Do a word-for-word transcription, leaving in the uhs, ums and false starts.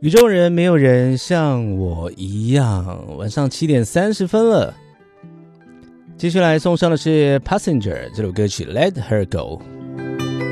宇宙人没有人像我一样。晚上七点三十分了，接下来送上的是 Passenger 这首歌曲 Let Her Go。